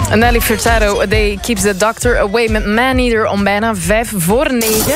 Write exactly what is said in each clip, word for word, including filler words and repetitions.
Nelly Furtado, A Day Keeps the Doctor Away met Maneater om bijna vijf voor negen.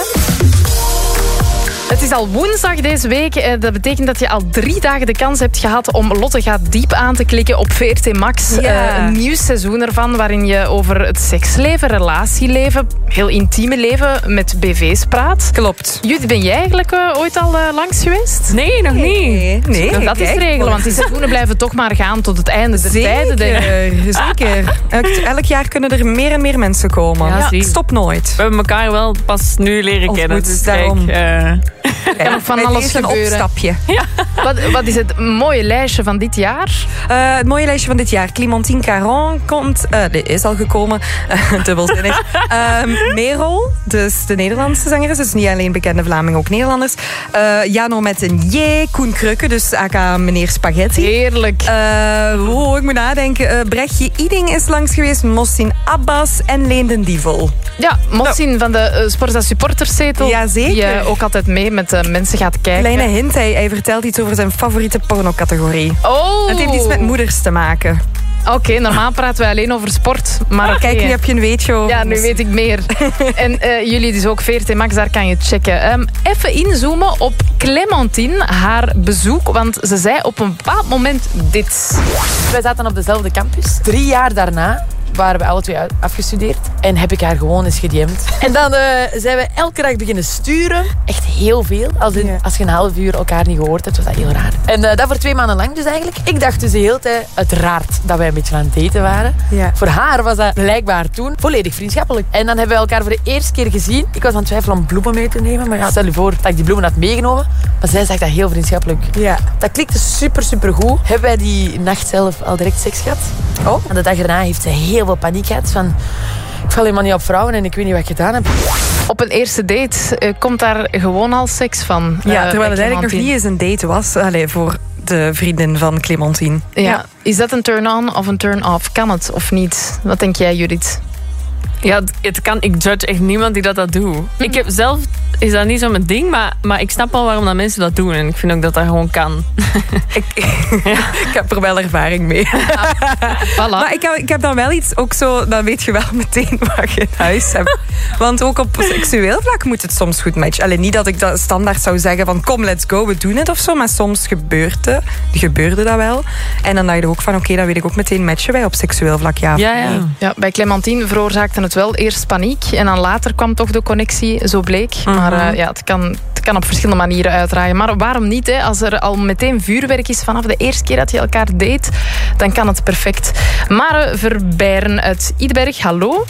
Het is al woensdag deze week. Dat betekent dat je al drie dagen de kans hebt gehad om Lotte gaat diep aan te klikken op V R T Max. Ja. Uh, een nieuw seizoen ervan waarin je over het seksleven, relatieleven, heel intieme leven met B V's praat. Klopt. Judith, ben jij eigenlijk uh, ooit al uh, langs geweest? Nee, nog Nee, niet. nee, Nou, dat is kijk, de regel, want die seizoenen blijven toch maar gaan tot het einde der tijden. denk ik. Zeker, zeker. Elk, elk jaar kunnen er meer en meer mensen komen. Ja, zie. Stop nooit. We hebben elkaar wel pas nu leren Of kennen. goed, Dus daarom. kijk, uh, kan nog van Bij alles deze een gebeuren. opstapje. Wat, wat is het mooie lijstje van dit jaar? Uh, het mooie lijstje van dit jaar. Clémentine Caron komt... Uh, nee, is al gekomen. Uh, dubbelzinnig. Um, Merel, dus de Nederlandse zangeres. Dus niet alleen bekende Vlamingen, ook Nederlanders. Uh, Jano met een J. Koen Krukke, dus aka meneer Spaghetti. Heerlijk. Uh, oh, ik moet nadenken. Uh, Brechtje Iding is langs geweest. Mossin Abbas en Leen den Dievel. Ja, Mossin van de uh, Sporza supporterszetel. Jazeker. Die uh, ook altijd mee met uh, mensen gaat kijken. Kleine hint, hij, hij vertelt iets over zijn favoriete pornocategorie. Oh. Het heeft iets met moeders te maken. Oké, okay, normaal praten wij alleen over sport. Maar Ah, okay. Kijk, nu heb je een weetje over. Ja, nu weet ik meer. En uh, jullie dus ook, V R T Max, daar kan je checken. Um, even inzoomen op Clémentine, haar bezoek. Want ze zei op een bepaald moment dit. Wij zaten op dezelfde campus. Drie jaar daarna waren we alle twee afgestudeerd. En heb ik haar gewoon eens gedm'd. En dan uh, zijn we elke dag beginnen sturen. Echt heel veel. Als, in, Ja. als je een half uur elkaar niet gehoord hebt, was dat heel raar. En uh, dat voor twee maanden lang dus eigenlijk. Ik dacht dus de hele tijd, uiteraard, dat wij een beetje aan het daten waren. Ja. Voor haar was dat blijkbaar toen volledig vriendschappelijk. En dan hebben we elkaar voor de eerste keer gezien. Ik was aan het twijfelen om bloemen mee te nemen. Maar ja, stel je voor dat ik die bloemen had meegenomen. Maar zij zag dat heel vriendschappelijk. Ja. Dat klikte super, super goed. Hebben wij die nacht zelf al direct seks gehad. Oh. En de dag erna heeft ze heel veel paniek gehad. Van, ik val helemaal niet op vrouwen en ik weet niet wat ik gedaan heb. Op een eerste date uh, komt daar gewoon al seks van. Ja, uh, terwijl het bij eigenlijk nog Clémentine. niet eens een date was. Allee, voor de vriendin van Clémentine. Ja. Ja. Is dat een turn-on of een turn-off? Kan het of niet? Wat denk jij, Judith? ja, het, het kan, ik judge echt niemand die dat, dat doet. Ik heb zelf, is dat niet zo mijn ding, maar, maar ik snap wel waarom dat mensen dat doen. En ik vind ook dat dat gewoon kan. Ik, ik heb er wel ervaring mee. Voilà. Maar ik heb, ik heb dan wel iets, ook zo, dan weet je wel meteen wat je in huis hebt. Want ook op seksueel vlak moet het soms goed matchen. Alleen niet dat ik dat standaard zou zeggen van kom, let's go, we doen het of zo. Maar soms gebeurt het, gebeurde dat wel. En dan dacht je ook van oké, okay, dan weet ik ook meteen matchen wij op seksueel vlak, ja. Ja, ja. Ja, bij Clémentine veroorzaakte het wel eerst paniek. En dan later kwam toch de connectie, zo bleek. Mm-hmm. Maar uh, ja, het kan, het kan op verschillende manieren uitdraaien. Maar waarom niet? Hè? Als er al meteen vuurwerk is vanaf de eerste keer dat je elkaar date, dan kan het perfect. Mare Verbeiren uit Idberg, hallo.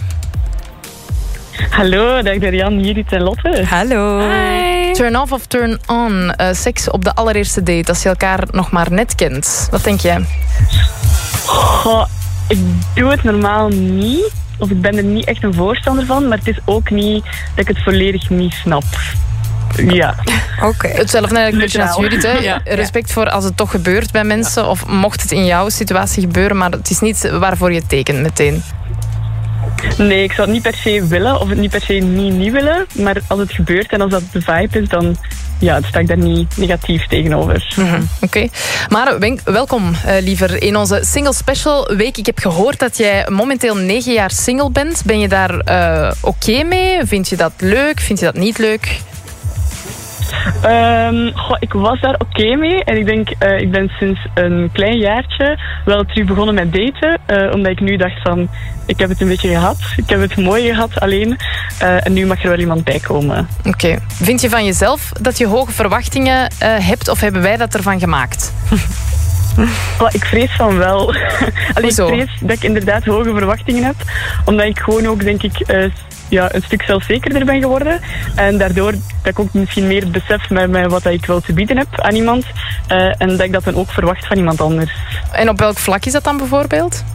Hallo, dag Darian, Judith en Lotte. Hallo. Turn off of turn on? Uh, seks op de allereerste date, als je elkaar nog maar net kent. Wat denk jij? Goh, ik doe het normaal niet. Of ik ben er niet echt een voorstander van. Maar het is ook niet dat ik het volledig niet snap. Ja. Oké. Okay. Hetzelfde eigenlijk een beetje als Neutraal. Judith. Hè? Ja. Respect voor als het toch gebeurt bij mensen. Of mocht het in jouw situatie gebeuren. Maar het is niet waarvoor je tekent meteen. Nee, ik zou het niet per se willen. Of het niet per se niet, niet willen. Maar als het gebeurt en als dat de vibe is, dan ja, sta ik daar niet negatief tegenover. Mm-hmm. Oké. Okay. Maar Wenk, welkom uh, liever in onze Single Special Week. Ik heb gehoord dat jij momenteel negen jaar single bent. Ben je daar uh, oké okay mee? Vind je dat leuk? Vind je dat niet leuk? Um, goh, ik was daar oké okay mee. En ik denk, uh, ik ben sinds een klein jaartje wel terug begonnen met daten. Uh, omdat ik nu dacht van, ik heb het een beetje gehad. Ik heb het mooi gehad alleen. Uh, en nu mag er wel iemand bij komen. Oké. Okay. Vind je van jezelf dat je hoge verwachtingen uh, hebt? Of hebben wij dat ervan gemaakt? Oh, ik vrees van wel. Allee, ik Hoezo? vrees dat ik inderdaad hoge verwachtingen heb. Omdat ik gewoon ook, denk ik, uh, ja, een stuk zelfzekerder ben geworden. En daardoor dat ik ook misschien meer besef met, met wat ik wel te bieden heb aan iemand. Uh, en dat ik dat dan ook verwacht van iemand anders. En op welk vlak is dat dan bijvoorbeeld?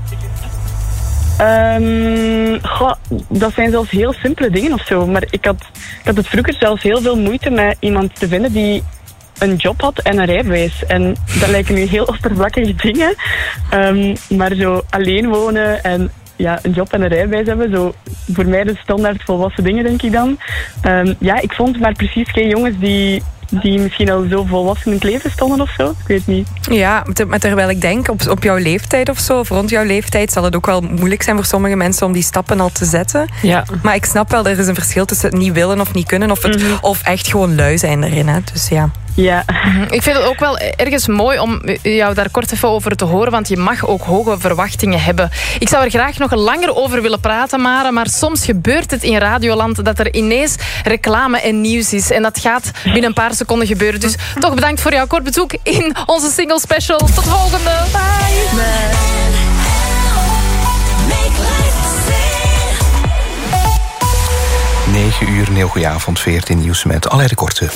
Um, goh, dat zijn zelfs heel simpele dingen of zo. Maar ik had, ik had het vroeger zelfs heel veel moeite met iemand te vinden die een job had en een rijbewijs. En dat lijken nu heel oppervlakkige dingen. Um, maar zo alleen wonen en ja, een job en een rijbewijs hebben, zo voor mij de standaard volwassen dingen, denk ik dan. Um, ja, ik vond maar precies geen jongens die die misschien al zo volwassen in het leven stonden of zo. Ik weet niet. Ja, maar terwijl ik denk, op, op jouw leeftijd of zo, of rond jouw leeftijd, zal het ook wel moeilijk zijn voor sommige mensen om die stappen al te zetten. Ja. Maar ik snap wel, er is een verschil tussen het niet willen of niet kunnen, of, het, mm-hmm. of echt gewoon lui zijn erin. Hè. Dus ja. Ja. Ik vind het ook wel ergens mooi om jou daar kort even over te horen, want je mag ook hoge verwachtingen hebben. Ik zou er graag nog langer over willen praten, Mare, maar soms gebeurt het in Radioland dat er ineens reclame en nieuws is. En dat gaat binnen een paar seconden gebeuren. Dus toch bedankt voor jouw kort bezoek in onze single special. Tot volgende. Bye. negen uur, een heel goeie avond, veertien nieuws met allerlei korte.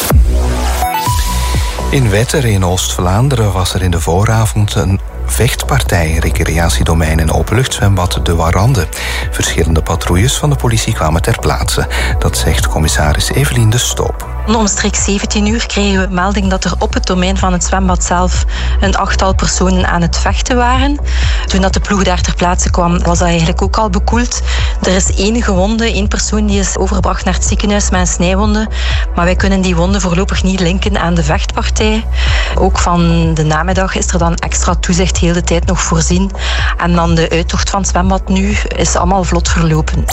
In Wetter in Oost-Vlaanderen was er in de vooravond een vechtpartij, recreatiedomein en openluchtzwembad De Warande. Verschillende patrouilles van de politie kwamen ter plaatse. Dat zegt commissaris Evelien de Stoop. Omstreeks zeventien uur kregen we melding dat er op het domein van het zwembad zelf een achttal personen aan het vechten waren. Toen dat de ploeg daar ter plaatse kwam, was dat eigenlijk ook al bekoeld. Er is één gewonde, één persoon die is overgebracht naar het ziekenhuis met een snijwonde. Maar wij kunnen die wonden voorlopig niet linken aan de vechtpartij. Ook van de namiddag is er dan extra toezicht heel de tijd nog voorzien. En dan de uittocht van het zwembad nu is allemaal vlot verlopen.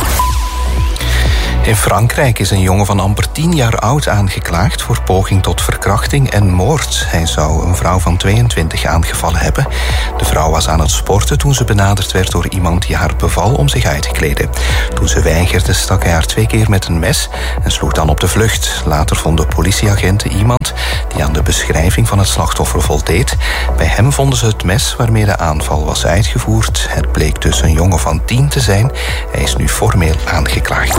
In Frankrijk is een jongen van amper tien jaar oud aangeklaagd voor poging tot verkrachting en moord. Hij zou een vrouw van tweeëntwintig aangevallen hebben. De vrouw was aan het sporten toen ze benaderd werd door iemand die haar beval om zich uit te kleden. Toen ze weigerde stak hij haar twee keer met een mes en sloeg dan op de vlucht. Later vonden politieagenten iemand die aan de beschrijving van het slachtoffer voldeed. Bij hem vonden ze het mes waarmee de aanval was uitgevoerd. Het bleek dus een jongen van tien te zijn. Hij is nu formeel aangeklaagd.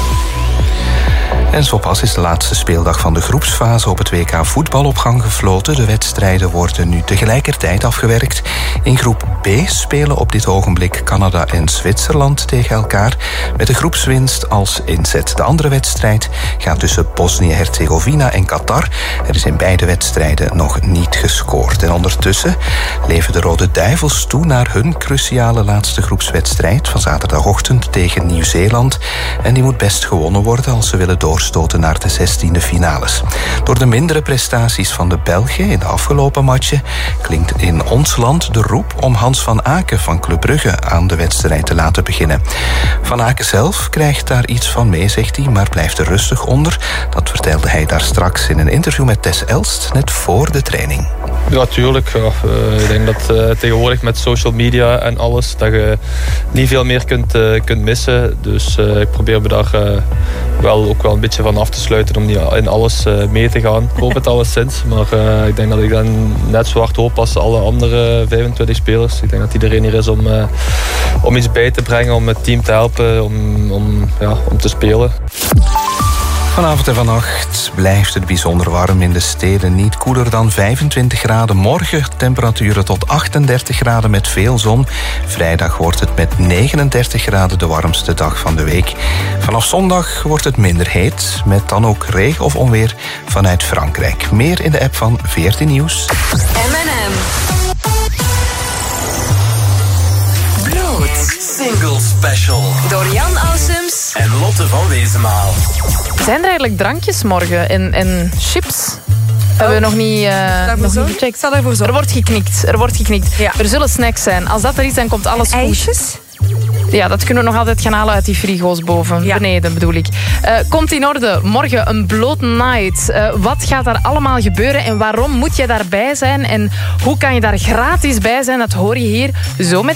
En zo pas is de laatste speeldag van de groepsfase op het W K voetbal op gang gefloten. De wedstrijden worden nu tegelijkertijd afgewerkt. In groep B spelen op dit ogenblik Canada en Zwitserland tegen elkaar, met de groepswinst als inzet. De andere wedstrijd gaat tussen Bosnië-Herzegovina en Qatar. Er is in beide wedstrijden nog niet gescoord. En ondertussen leven de Rode Duivels toe naar hun cruciale laatste groepswedstrijd van zaterdagochtend tegen Nieuw-Zeeland. En die moet best gewonnen worden als ze willen doorstoten naar de zestiende finales. Door de mindere prestaties van de Belgen in de afgelopen matchen klinkt in ons land de roep om Hans van Aken van Club Brugge aan de wedstrijd te laten beginnen. Van Aken zelf krijgt daar iets van mee, zegt hij, maar blijft er rustig onder. Dat vertelde hij daar straks in een interview met Tess Elst, net voor de training. Ja, tuurlijk. Ja. Uh, ik denk dat uh, tegenwoordig met social media en alles, dat je niet veel meer kunt, uh, kunt missen. Dus uh, ik probeer me daar uh, wel ook wel een beetje van af te sluiten om niet in alles uh, mee te gaan. Ik hoop het alleszins, maar uh, ik denk dat ik dan net zo hard hoop als alle andere vijfentwintig spelers. Ik denk dat iedereen hier is om, uh, om iets bij te brengen, om het team te helpen, om, om, ja, om te spelen. Vanavond en vannacht blijft het bijzonder warm in de steden. Niet koeler dan vijfentwintig graden. Morgen temperaturen tot achtendertig graden met veel zon. Vrijdag wordt het met negenendertig graden de warmste dag van de week. Vanaf zondag wordt het minder heet, met dan ook regen of onweer vanuit Frankrijk. Meer in de app van veertien Nieuws. M en M. Bloed. Single Special. Door Jan Ausums en Lotte van Wezenmaal. Zijn er eigenlijk drankjes morgen en, en chips? Oh. Hebben we nog niet, uh, nog niet gecheckt. Zal ervoor zorgen. Er wordt geknikt. Er wordt geknikt. Ja. Er zullen snacks zijn. Als dat er is, dan komt alles goed. IJsjes? Ja, dat kunnen we nog altijd gaan halen uit die frigo's boven. Ja. Beneden bedoel ik. Uh, komt in orde. Morgen een bloot night. Uh, wat gaat daar allemaal gebeuren en waarom moet je daarbij zijn? En hoe kan je daar gratis bij zijn? Dat hoor je hier zo met